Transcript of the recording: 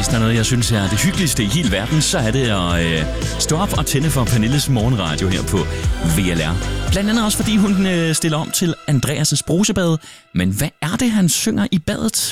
Hvis der er noget, jeg synes er det hyggeligste i hele verden, så er det at stå op og tænde for Pernilles morgenradio her på VLR. Blandt andet også, fordi hun stiller om til Andreas' brusebad. Men hvad er det, han synger i badet?